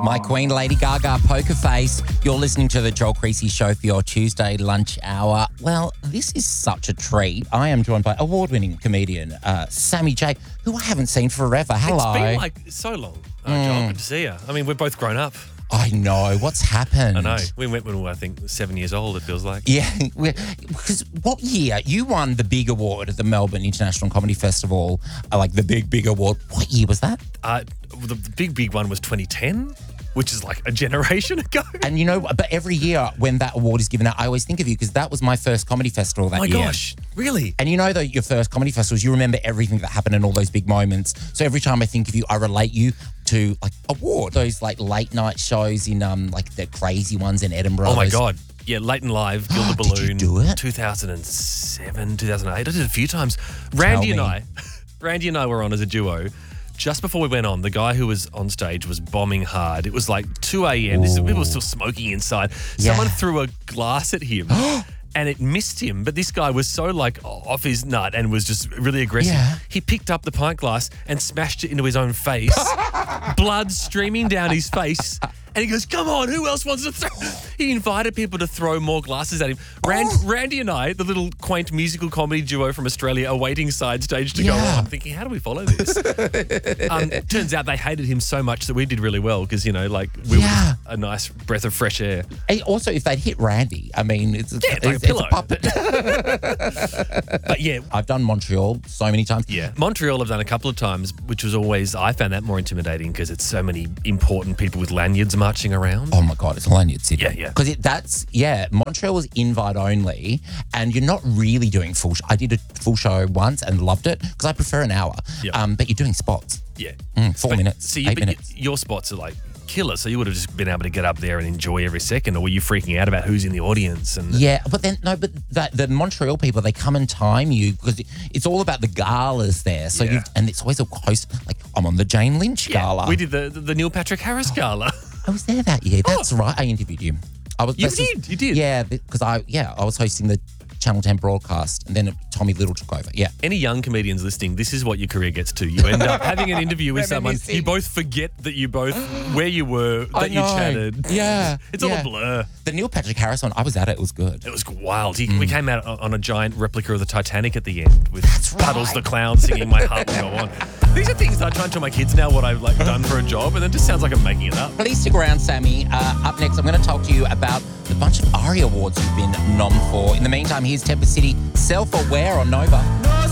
My queen, Lady Gaga, Poker Face. You're listening to the Joel Creasy Show for your Tuesday lunch hour. Well, this is such a treat. I am joined by award-winning comedian Sammy J, who I haven't seen forever. Hello. It's been like so long, Joel. Good to see you. I mean, we're both grown up. I know. What's happened? I know. We went when we were, I think, 7 years old, it feels like. Yeah, because what year? You won the big award at the Melbourne International Comedy Festival, like the big award. What year was that? The big one was 2010, which is like a generation ago. And you know, but every year when that award is given out, I always think of you because that was my first comedy festival that year. Oh my gosh, really? And you know that your first comedy festivals, you remember everything that happened and all those big moments. So every time I think of you, I relate you to like award, those like late night shows in like the crazy ones in Edinburgh. Oh my God. Yeah, Late and Live, Gilda Balloon. Did you do it? 2007, 2008. I did it a few times. Randy and I were on as a duo. Just before we went on, the guy who was on stage was bombing hard. It was like 2 a.m. People were still smoking inside. Yeah. Someone threw a glass at him. And it missed him, but this guy was so like off his nut and was just really aggressive. Yeah. He picked up the pint glass and smashed it into his own face. Blood streaming down his face. And he goes, come on, who else wants to throw? He invited people to throw more glasses at him. Randy and I, the little quaint musical comedy duo from Australia, are waiting side stage to go on, thinking, how do we follow this? Turns out they hated him so much that we did really well because, you know, like we were a nice breath of fresh air. And also, if they'd hit Randy, I mean, it's like a pillow. puppet. But yeah. I've done Montreal so many times. Yeah. Montreal I've done a couple of times, which was always, I found that more intimidating because it's so many important people with lanyards marching around. Oh my God, it's a lanyard city. Yeah. Because Montreal was invite only and you're not really doing full I did a full show once and loved it because I prefer an hour. Yep. But you're doing spots. Yeah. 4 minutes, See, 8 minutes. Your spots are like killer, so you would have just been able to get up there and enjoy every second, or were you freaking out about who's in the audience? And Yeah, but the Montreal people, they come and time you because it's all about the galas there. So and it's always a host, like I'm on the Jane Lynch gala. We did the Neil Patrick Harris gala. I was there that year. That's right. I interviewed you. You did? Yeah, because I was hosting the Channel 10 broadcast and then Tommy Little took over. Yeah. Any young comedians listening, this is what your career gets to. You end up having an interview with someone. You both forget that you both, where you were, that you chatted. Yeah. It's all a blur. The Neil Patrick Harris one, I was at it. It was good. It was wild. We came out on a giant replica of the Titanic at the end with Puddles the Clown singing My Heart Will Go On. These are things that I try and tell my kids now what I've like done for a job, and it just sounds like I'm making it up. Please stick around, Sammy. Up next, I'm going to talk to you about the bunch of ARIA awards you've been nom for. In the meantime, here's Temper City, Self-Aware on Nova.